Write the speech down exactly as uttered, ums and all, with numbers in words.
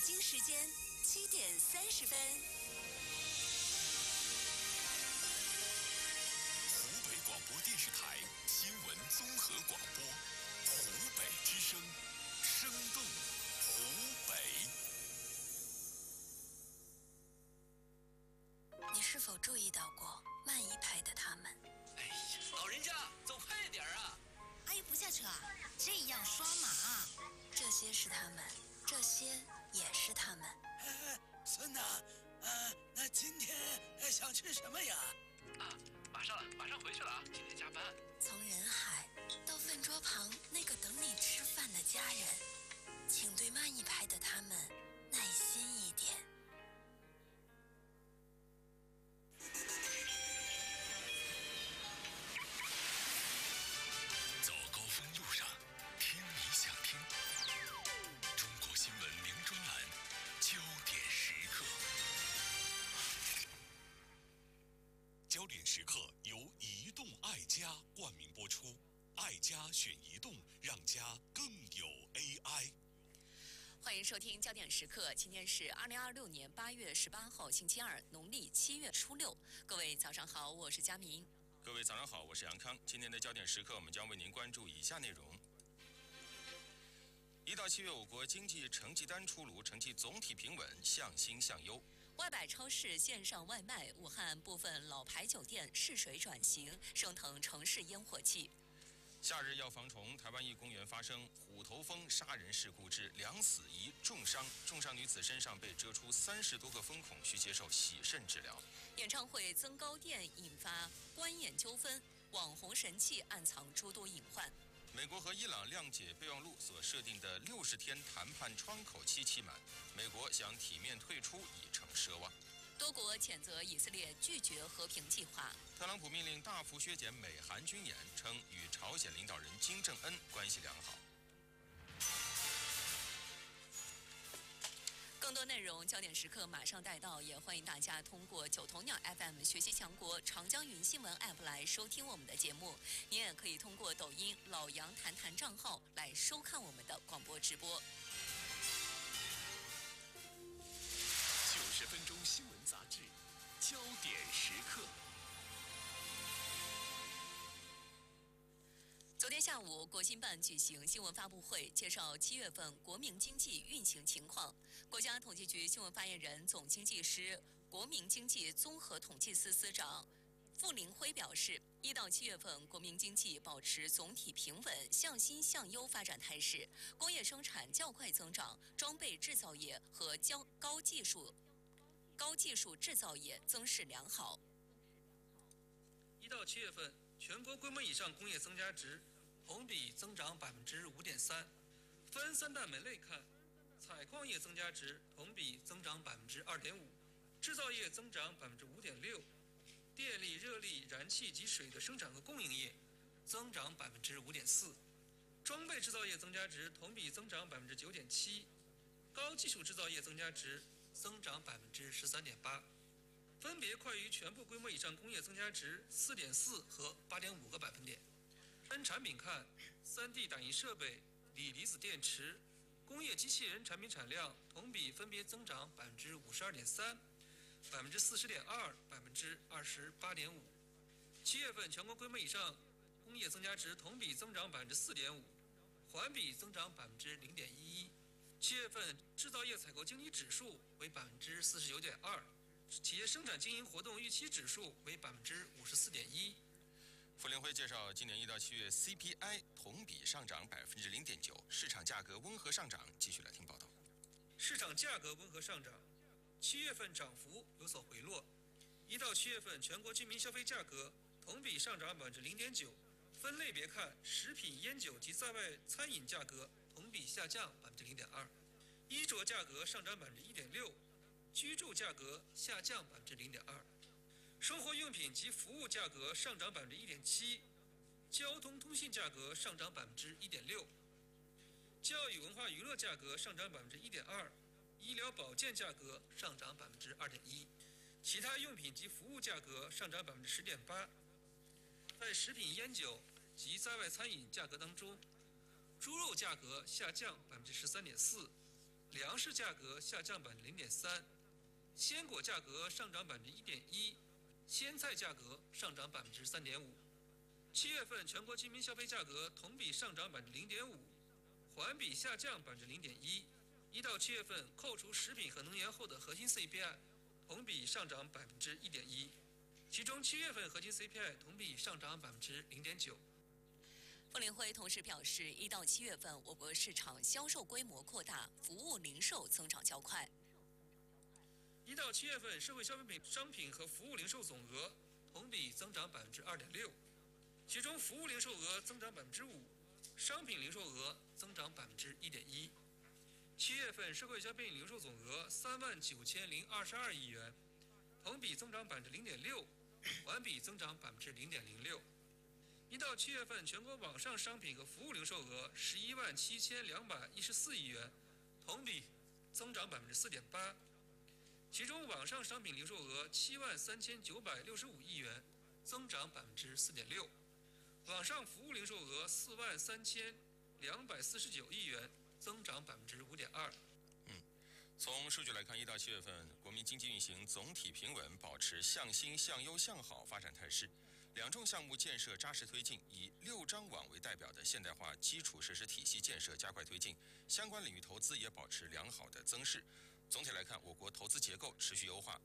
京时间七点三十分。 湖北广播电视台新闻综合广播，湖北之声，生动湖北。 你是否注意到过慢一拍的他们？ 哎呀，老人家走快点啊！ 阿姨不下车啊，这样刷马啊。 这些是他们，这些也是他们。 哎，孙子，呃，那今天想吃什么呀？ 啊，马上了，马上回去了啊，今天加班。 从人海到饭桌旁那个等你吃饭的家人，请对慢一拍的他们耐心一点。 走高峰路上，听你想听。中国新闻名专栏，焦点时刻。焦点时刻由移动爱家冠名播出，爱家选移动，让家更有 A I。 欢迎收听焦点时刻，今天是二零二六年八月十八号星期二，农历七月初六。各位早上好，我是佳明。 各位早上好，我是杨康。今天的焦点时刻，我们将为您关注以下内容：一到七月，我国经济成绩单出炉，成绩总体平稳，向新向优。 外摆超市线上外卖，武汉部分老牌酒店试水转型，升腾城市烟火气。 夏日要防虫，台湾一公园发生虎头蜂杀人事故致两死一重伤，重伤女子身上被蛰出三十多个蜂孔，需接受洗肾治疗。 演唱会增高店引发观演纠纷，网红神器暗藏诸多隐患。 美国和伊朗谅解备忘录所设定的六十天谈判窗口期期满，美国想体面退出已成奢望。 多国谴责以色列拒绝和平计划。 特朗普命令大幅削减美韩军演，称与朝鲜领导人金正恩关系良好。 更多内容，焦点时刻马上带到，也欢迎大家通过九头鸟 F M 学习强国长江云新闻 App 来收听我们的节目。您也可以通过抖音老杨谈谈账号来收看我们的广播直播。 九十分钟新闻杂志，焦点时刻。 昨天下午，国新办举行新闻发布会，介绍七月份国民经济运行情况。国家统计局新闻发言人、总经济师、国民经济综合统计司司长傅林辉表示，一到七月份，国民经济保持总体平稳、向新向优发展态势，工业生产较快增长，装备制造业和高高技术高技术制造业增势良好。 一到七月份，全国规模以上工业增加值同比增长百分之五点三。分三大门类看，采矿业增加值同比增长百分之二点五，制造业增长百分之五点六，电力、热力、燃气及水的生产和供应业增长百分之五点四，装备制造业增加值同比增长百分之九点七，高技术制造业增加值增长百分之十三点八。分别快于全部规模以上工业增加值四点四和八点五个百分点。分产品看，三 D 打印设备、锂离子电池、工业机器人产品产量同比分别增长百分之五十二点三、百分之四十点二、百分之二十八点五。七月份全国规模以上工业增加值同比增长百分之四点五，环比增长百分之零点一一。七月份制造业采购经理指数为百分之四十九点二。企业生产经营活动预期指数为百分之五十四点一。 傅林辉介绍，今年一到七月 C P I 同比上涨百分之零点九，市场价格温和上涨。继续来听报道。 市场价格温和上涨，七月份涨幅有所回落。一到七月份全国居民消费价格同比上涨百分之零点九。分类别看，食品、烟酒及在外餐饮价格同比下降百分之零点二，衣着价格上涨百分之一点六。居住价格下降百分之零点二，生活用品及服务价格上涨百分之一点七，交通通信价格上涨百分之一点六，教育文化娱乐价格上涨百分之一点二，医疗保健价格上涨百分之二点一，其他用品及服务价格上涨百分之十点八。在食品、烟酒及在外餐饮价格当中，猪肉价格下降百分之十三点四， 粮食价格下降百分之零点三，鲜果价格上涨百分之一点一，鲜菜价格上涨百分之三点五。七月份全国居民消费价格同比上涨百分之零点五，环比下降百分之零点一。一到七月份扣除食品和能源后的核心 C P I 同比上涨百分之一点一，其中七月份核心 C P I 同比上涨百分之零点九。 傅林辉同时表示，一到七月份我国市场销售规模扩大，服务零售增长较快。 一到七月份社会消费品商品和服务零售总额同比增长百分之二点六，其中服务零售额增长百分之五，商品零售额增长百分之一点一。七月份社会消费品零售总额三万九千零二十二亿元，同比增长百分之零点六，环比增长百分之零点零六。一到七月份全国网上商品和服务零售额十一万七千两百一十四亿元，同比增长百分之四点八。其中网上商品零售额七万三千九百六十五亿元，增长百分之四点六；网上服务零售额四万三千两百四十九亿元，增长百分之五点二。 嗯，从数据来看，一到七月份国民经济运行总体平稳，保持向新、向优、向好发展态势。两重项目建设扎实推进，以六张网为代表的现代化基础设施体系建设加快推进，相关领域投资也保持良好的增势。总体来看，我国投资结构持续优化，